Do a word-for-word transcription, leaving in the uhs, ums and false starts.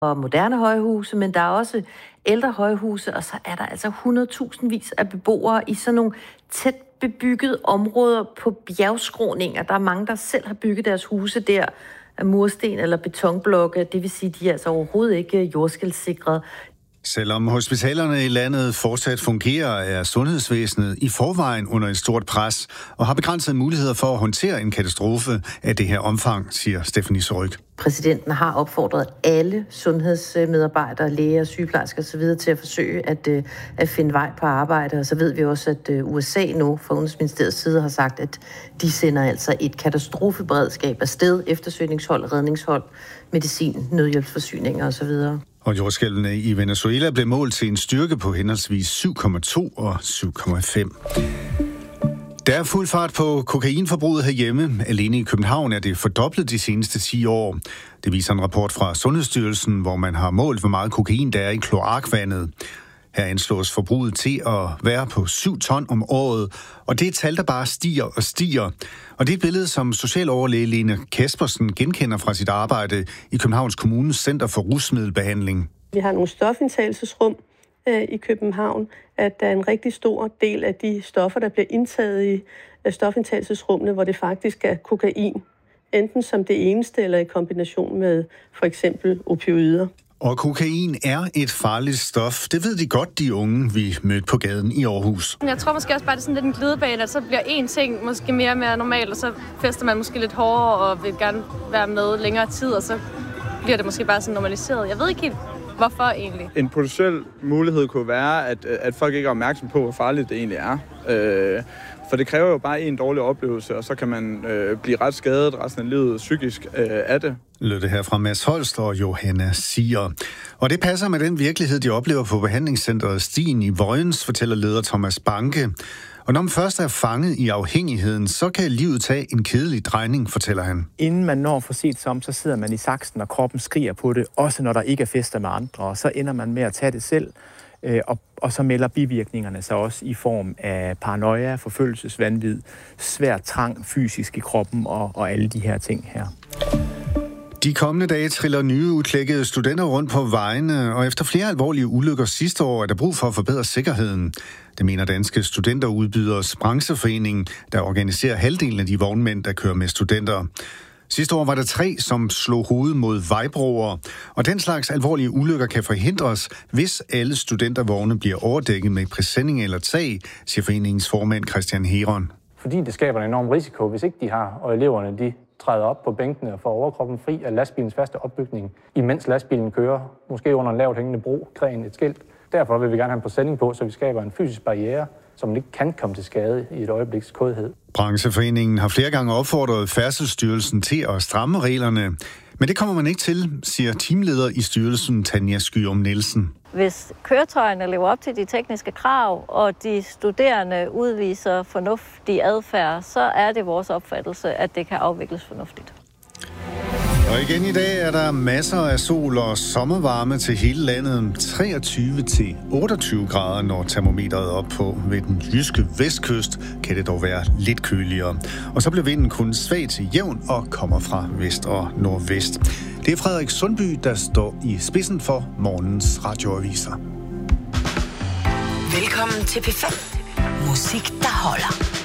og moderne højhuse, men der er også ældre højhuse, og så er der altså hundredtusindvis af beboere i sådan nogle tæt bebyggede områder på bjergskråninger. Der er mange, der selv har bygget deres huse der af mursten eller betonblokke. Det vil sige, at de er altså overhovedet ikke jordskælvssikret. Selvom hospitalerne i landet fortsat fungerer, er sundhedsvæsenet i forvejen under et stort pres og har begrænsede muligheder for at håndtere en katastrofe af det her omfang, siger Stephanie Surrugue. Præsidenten har opfordret alle sundhedsmedarbejdere, læger, sygeplejersker osv. til at forsøge at, at finde vej på arbejde. Og så ved vi også, at U S A nu fra Udenrigsministeriets side har sagt, at de sender altså et katastrofeberedskab afsted, eftersøgningshold, redningshold, medicin, nødhjælpsforsyninger osv. Og jordskælvene i Venezuela blev målt til en styrke på henholdsvis syv komma to og syv komma fem. Der er fuld fart på kokainforbruget herhjemme. Alene i København er det fordoblet de seneste ti år. Det viser en rapport fra Sundhedsstyrelsen, hvor man har målt, hvor meget kokain der er i kloakvandet. Her anslås forbruget til at være på syv ton om året, og det er et tal, der bare stiger og stiger. Og det er et billede, som socialoverlæge Lene Kaspersen genkender fra sit arbejde i Københavns Kommunes Center for Rusmiddelbehandling. Vi har nogle stofindtagelsesrum øh, i København, at der er en rigtig stor del af de stoffer, der bliver indtaget i øh, stofindtagelsesrummene, hvor det faktisk er kokain, enten som det eneste eller i kombination med for eksempel opioider. Og kokain er et farligt stof. Det ved de godt, de unge, vi mødte på gaden i Aarhus. Jeg tror måske også bare, det er sådan lidt en glidebane, at så bliver én ting måske mere og mere normalt, og så fester man måske lidt hårdere og vil gerne være med længere tid, og så bliver det måske bare sådan normaliseret. Jeg ved ikke helt, hvorfor egentlig. En potentiel mulighed kunne være, at, at folk ikke er opmærksom på, hvor farligt det egentlig er. Øh, for det kræver jo bare en dårlig oplevelse, og så kan man øh, blive ret skadet resten af livet psykisk øh, af det. Lød det her fra Mads Holst og Johanna Siger. Og det passer med den virkelighed, de oplever på behandlingscenteret Stien i Vojens, fortæller leder Thomas Banke. Og når man først er fanget i afhængigheden, så kan livet tage en kedelig drejning, fortæller han. Inden man når for set som, så sidder man i saksen, og kroppen skriger på det, også når der ikke er fester med andre, og så ender man med at tage det selv. Og, og så melder bivirkningerne sig også i form af paranoia, forfølgelsesvanvid, svær trang fysisk i kroppen og, og alle de her ting her. De kommende dage triller nye udklækkede studenter rundt på vejene, og efter flere alvorlige ulykker sidste år er der brug for at forbedre sikkerheden. Det mener Danske Studenterudbyders Brancheforening, der organiserer halvdelen af de vognmænd, der kører med studenter. Sidste år var der tre, som slog hovedet mod vejbroer, og den slags alvorlige ulykker kan forhindres, hvis alle studentervogne bliver overdækket med præsending eller tag, siger foreningens formand Christian Heron. Fordi det skaber en enorm risiko, hvis ikke de har, og eleverne de træder op på bænkene og får overkroppen fri af lastbilens faste opbygning, imens lastbilen kører, måske under en lavt hængende bro, gren, et skilt. Derfor vil vi gerne have en præsending på, så vi skaber en fysisk barriere, som man ikke kan komme til skade i et øjebliks kodhed. Brancheforeningen har flere gange opfordret Færdselsstyrelsen til at stramme reglerne, men det kommer man ikke til, siger teamleder i styrelsen Tanja Skyum Nielsen. Hvis køretøjerne lever op til de tekniske krav, og de studerende udviser fornuftig adfærd, så er det vores opfattelse, at det kan afvikles fornuftigt. Og igen i dag er der masser af sol og sommervarme til hele landet. treogtyve til otteogtyve grader, når termometeret er op på. Ved den jyske vestkyst kan det dog være lidt køligere. Og så bliver vinden kun svag til jævn og kommer fra vest og nordvest. Det er Frederik Sundby, der står i spidsen for morgens radioaviser. Velkommen til P fem. Musik, der holder.